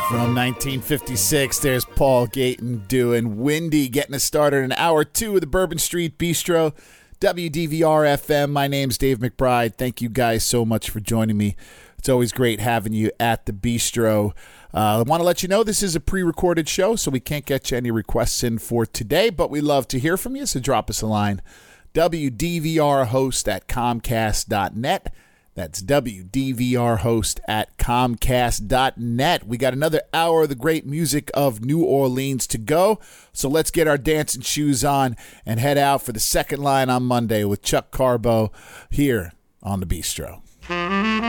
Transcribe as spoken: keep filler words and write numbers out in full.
From nineteen fifty-six, there's Paul Gayton doing Windy, getting us started in hour two of the Bourbon Street Bistro, W D V R F M. My name's Dave McBride. Thank you guys so much for joining me. It's always great having you at the Bistro. Uh, I want to let you know this is a pre-recorded show, so we can't get you any requests in for today, but we love to hear from you, so drop us a line. W D V R host at comcast dot net. That's W D V R host at comcast dot net. We got another hour of the great music of New Orleans to go. So let's get our dancing shoes on and head out for the second line on Monday with Chuck Carbo here on the Bistro.